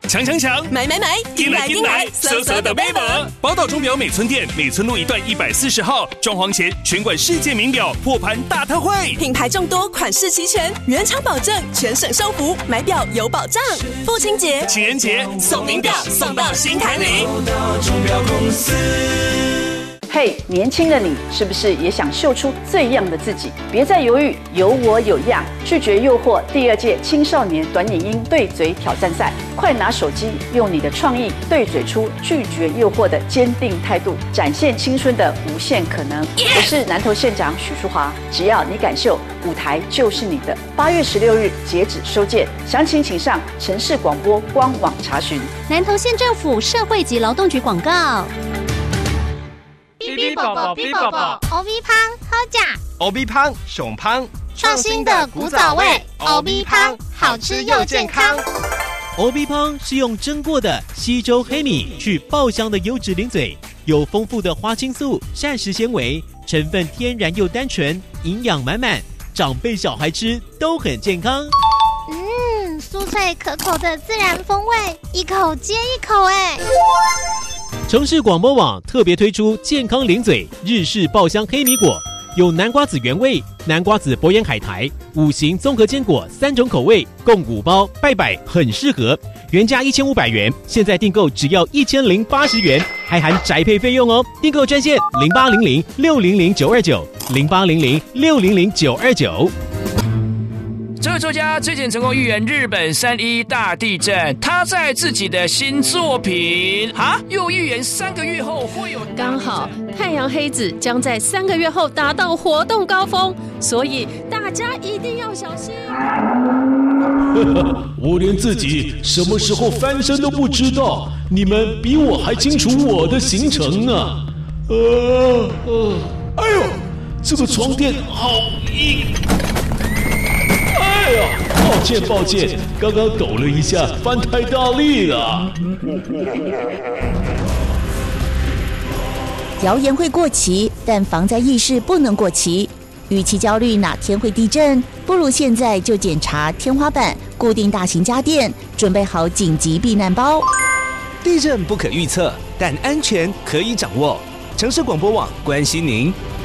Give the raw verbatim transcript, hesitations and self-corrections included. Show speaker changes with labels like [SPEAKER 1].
[SPEAKER 1] 抢抢抢，
[SPEAKER 2] 买买买，
[SPEAKER 1] 进来进来，搜搜的买无。宝岛钟表美村店美村路一段一百四十号，装潢前全馆世界名表破盘大特惠，
[SPEAKER 2] 品牌众多，款式齐全，原厂保证，全省收服，买表有保障。父亲节、
[SPEAKER 1] 情人节送名表，送到心坎里。
[SPEAKER 3] 宝岛钟表公司。
[SPEAKER 4] 嘿， hey, 年轻的你是不是也想秀出最样的自己？别再犹豫，有我有样，拒绝诱惑第二届青少年短影音对嘴挑战赛，快拿手机，用你的创意对嘴出拒绝诱惑的坚定态度，展现青春的无限可能。Yeah! 我是南投县长许淑华，只要你敢秀，舞台就是你的。八月十六日截止收件，详情请上城市广播官网查询。
[SPEAKER 5] 南投县政府社会及劳动局广告。
[SPEAKER 6] B B 宝宝 B 宝宝
[SPEAKER 5] ，O V 胖好假
[SPEAKER 6] ，O V 胖熊胖，
[SPEAKER 5] 创新的古早味 ，O V 胖好吃又健康。
[SPEAKER 7] O V 胖是用蒸过的西周黑米去爆香的优质零嘴，有丰富的花青素、膳食纤维，成分天然又单纯，营养满满，长辈小孩吃都很健康。
[SPEAKER 5] 嗯，酥脆可口的自然风味，一口接一口哎。
[SPEAKER 7] 城市广播网特别推出健康零嘴日式爆香黑米果，有南瓜子原味、南瓜子博眼海苔、五行综合坚果三种口味，共五包，拜拜很适合。原价一千五百元，现在订购只要一千零八十元，还含宅配费用哦。订购专线零八零零六零零九二九零八零零六零零九二九。
[SPEAKER 8] 这位作家最近成功预言日本三一大地震，他在自己的新作品啊，又预言三个月后会有，
[SPEAKER 9] 刚好太阳黑子将在三个月后达到活动高峰，所以大家一定要小心。
[SPEAKER 10] 我连自己什么时候翻身都不知道，你们比我还清楚我的行程啊！呃呃，哎呦，这个床垫好硬。哎呀，抱歉抱歉，刚刚抖了一下，翻太大力了。
[SPEAKER 11] 谣言会过期，但防灾意识不能过期。与其焦虑哪天会地震，不如现在就检查天花板、固定大型家电，准备好紧急避难包。
[SPEAKER 12] 地震不可预测，但安全可以掌握。城市广播网关心您。